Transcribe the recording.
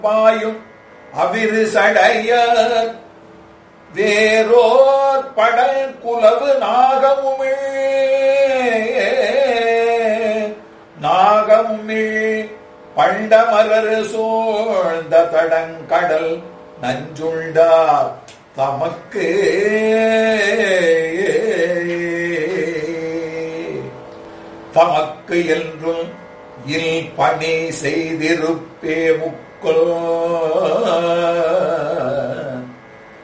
பாயும் அவிரு சடையர் வேரோர் படல் குலவு நாகமுமிழ் பண்டமரர் சோழ்ந்த தடங்கடல் நஞ்சுண்டார் தமக்கு தமக்கு என்றும் இல் பணி செய்திருப்பே முக்கோ